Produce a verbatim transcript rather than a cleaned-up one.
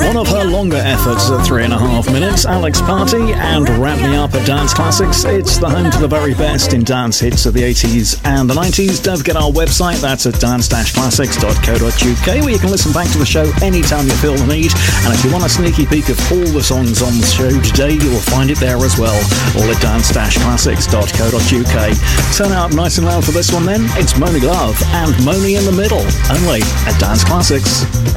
One of her longer efforts at three and a half minutes, Alex Party and Wrap Me Up at Dance Classics. It's the home to the very best in dance hits of the eighties and the nineties. Don't forget our website, that's at dance dash classics dot co dot uk, where you can listen back to the show anytime you feel the need. And if you want a sneaky peek of all the songs on the show today, you will find it there as well, all at dance dash classics dot co dot uk. Turn out nice and loud for this one then. It's Moni Love and Moni in the Middle, only at Dance Classics.